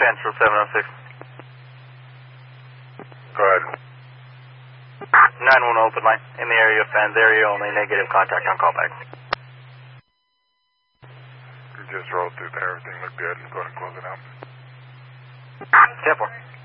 Central 706. Go ahead. 9-1 open line. In the area of fans, area only, negative contact on callback. You just rolled through there, everything looked good. Go ahead and close it out. 10-4.